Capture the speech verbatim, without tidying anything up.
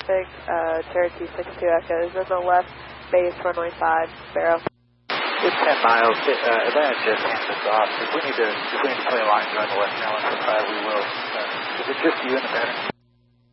Pacific, uh, Cherokee six two Echo is in the left base, runway five, Sparrow. It's ten miles. Uh, Atlanta just hands us off. If we need to, if we need to play a line during the left now on five, we will. Uh, is it just you and the pattern?